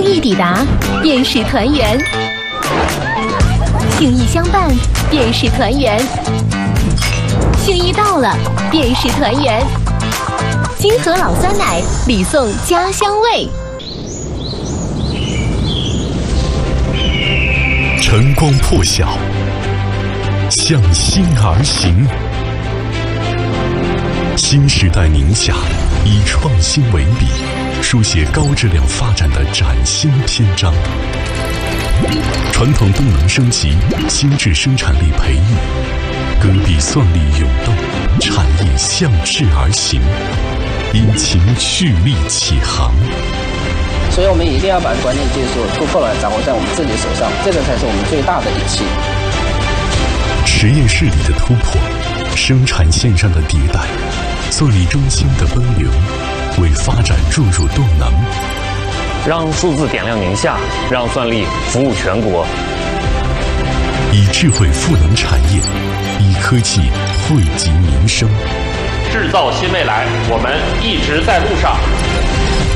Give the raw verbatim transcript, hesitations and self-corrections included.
心意抵达，便是团圆；情意相伴，便是团圆；心意到了，便是团圆。金河老酸奶，礼送家乡味。 晨光破晓，向心而行。新时代宁夏以创新为笔，书写高质量发展的崭新篇章。传统动能升级，新质生产力培育，戈壁蒜粒涌动，产业向志而行，引擎蓄力起航。 所以我们一定要把关键技术突破了，掌握在我们自己手上，这个才是我们最大的底气。 实验室里的突破，生产线上的迭代，蒜粒中心的奔流，为发展注入动能。 让数字点亮宁夏，让蒜粒服务全国。 以智慧赋能产业，以科技惠及民生。 制造新未来，我们一直在路上。